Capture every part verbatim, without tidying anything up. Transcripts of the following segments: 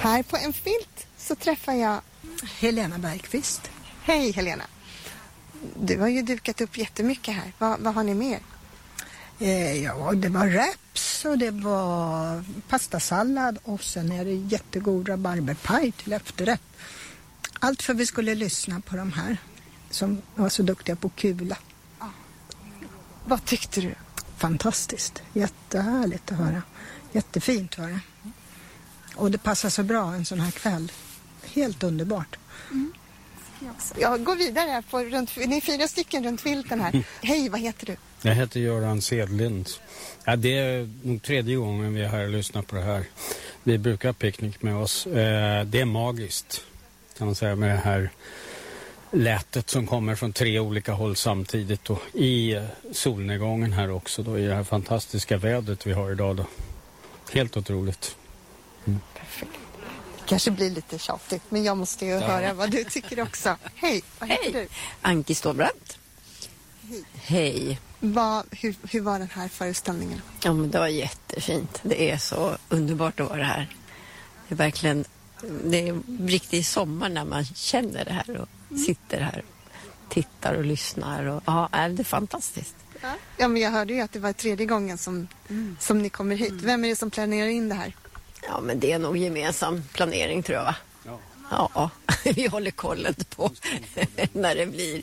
Här på en filt så träffar jag Helena Bergqvist. Hej Helena. Du har ju dukat upp jättemycket här. Va, vad har ni mer? Eh, ja, det var wraps och det var pastasallad och sen är det jättegod rabarberpaj till efterrätt. Allt för vi skulle lyssna på de här som var så duktiga på kula. Ah. Vad tyckte du? Fantastiskt. Jättehärligt att höra. Jättefint var det. Och det passar så bra en sån här kväll. Helt underbart. Mm. Jag går vidare här på runt, ni är fyra stycken runt filten här. Hej, vad heter du? Jag heter Göran Sedlind. Ja, det är nog tredje gången vi är här och lyssnar på det här. Vi brukar ha picknick med oss. Det är magiskt, kan man säga, med det här lätet som kommer från tre olika håll samtidigt. Och i solnedgången här också då, i det här fantastiska vädret vi har idag då. Helt otroligt. Mm. Perfekt. Kanske blir lite tjatigt, men jag måste ju ja. höra vad du tycker också. Hej, vad heter Hej. du? Anki Ståbrandt. Hej. Hej. Vad, hur, hur var den här föreställningen? Ja, men det var jättefint. Det är så underbart att vara här. Det är verkligen, det är riktigt sommar när man känner det här och mm. sitter här, tittar och lyssnar. Och, ja, det är fantastiskt. Ja. ja, men jag hörde ju att det var tredje gången som, mm. som ni kommer hit. Vem är det som planerar in det här? Ja, men det är nog gemensam planering, tror jag, va? Ja. Ja, vi håller kollen på när det blir.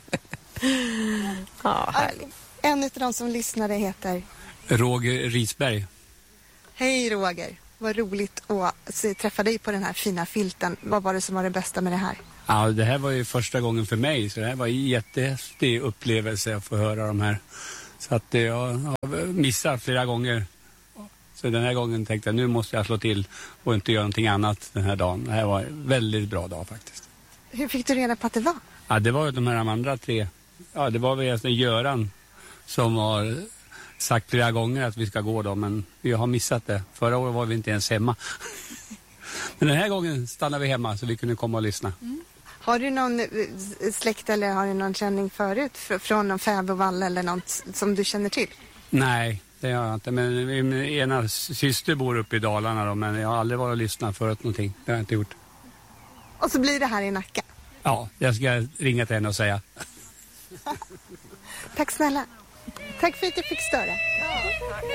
Ja, härligt. En av de som lyssnade heter Roger Risberg. Hej Roger, vad roligt att se, träffa dig på den här fina filten. Vad var det som var det bästa med det här? Ja, det här var ju första gången för mig, så det här var en jättehäftig upplevelse att få höra de här. Så att jag har missat flera gånger. Så den här gången tänkte jag, nu måste jag slå till och inte göra någonting annat den här dagen. Det här var en väldigt bra dag faktiskt. Hur fick du reda på att det var? Ja, det var ju de här andra tre. Ja, det var väl en Göran som har sagt flera gånger att vi ska gå då, men vi har missat det. Förra året var vi inte ens hemma. Men den här gången stannade vi hemma så vi kunde komma och lyssna. Mm. Har du någon släkt eller har du någon känning förut från någon fäbodvall eller något som du känner till? Nej, det har jag inte. Men min ena syster bor uppe i Dalarna då, men jag har aldrig varit och lyssnat förut någonting. Det har jag inte gjort. Och så blir det här i Nacka? Ja, jag ska ringa till henne och säga. Tack snälla. Tack för att jag fick störa.